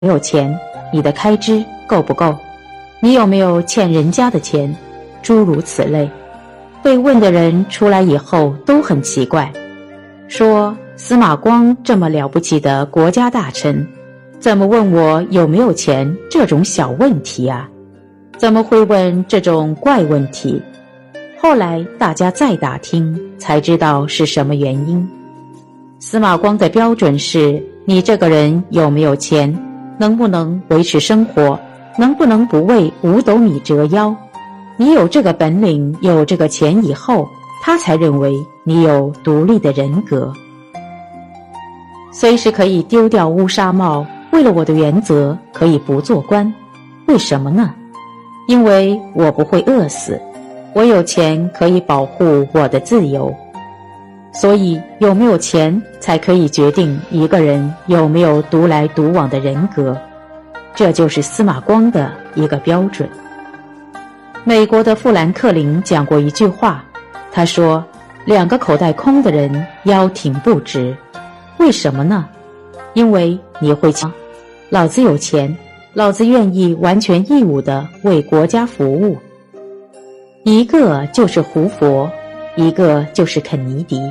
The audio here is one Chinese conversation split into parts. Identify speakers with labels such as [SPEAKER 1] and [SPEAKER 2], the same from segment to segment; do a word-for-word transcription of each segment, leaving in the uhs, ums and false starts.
[SPEAKER 1] 没有钱，你的开支够不够？你有没有欠人家的钱？诸如此类。被问的人出来以后都很奇怪，说司马光这么了不起的国家大臣，怎么问我有没有钱这种小问题啊？怎么会问这种怪问题？后来大家再打听，才知道是什么原因。司马光的标准是，你这个人有没有钱，能不能维持生活，能不能不为五斗米折腰。你有这个本领，有这个钱以后，他才认为你有独立的人格。随时可以丢掉乌纱帽，为了我的原则可以不做官。为什么呢？因为我不会饿死，我有钱可以保护我的自由。所以有没有钱才可以决定一个人有没有独来独往的人格，这就是司马光的一个标准。美国的富兰克林讲过一句话，他说两个口袋空的人腰挺不直。为什么呢？因为你会讲，老子有钱，老子愿意完全义务地为国家服务。一个就是胡佛，一个就是肯尼迪。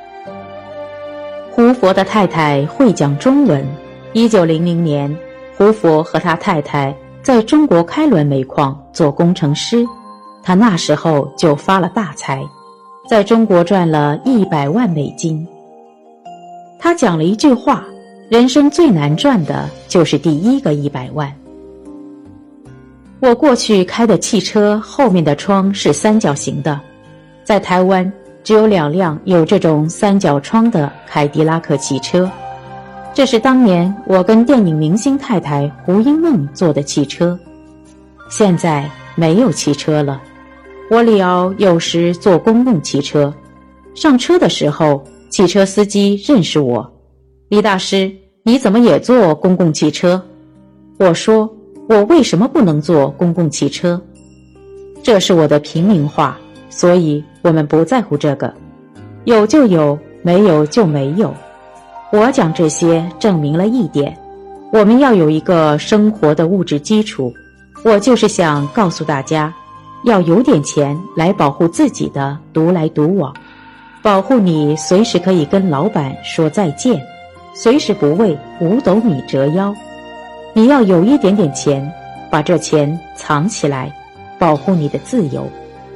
[SPEAKER 1] 胡佛的太太会讲中文。一九零零年，胡佛和他太太在中国开滦煤矿做工程师，他那时候就发了大财，在中国赚了一百万美金。他讲了一句话，人生最难赚的就是第一个一百万。我过去开的汽车后面的窗是三角形的，在台湾只有两辆有这种三角窗的凯迪拉克汽车，这是当年我跟电影明星太太胡因梦坐的汽车。现在没有汽车了，我李敖有时坐公共汽车，上车的时候汽车司机认识我，李大师，你怎么也坐公共汽车？我说我为什么不能坐公共汽车？这是我的平民话，所以我们不在乎这个，有就有，没有就没有。我讲这些证明了一点，我们要有一个生活的物质基础。我就是想告诉大家，要有点钱来保护自己的独来独往，保护你随时可以跟老板说再见，随时不为五斗米折腰。你要有一点点钱，把这钱藏起来，保护你的自由。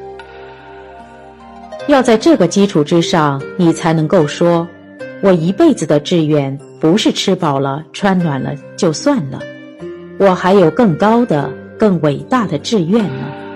[SPEAKER 1] 要在这个基础之上，你才能够说，我一辈子的志愿不是吃饱了穿暖了就算了，我还有更高的更伟大的志愿呢。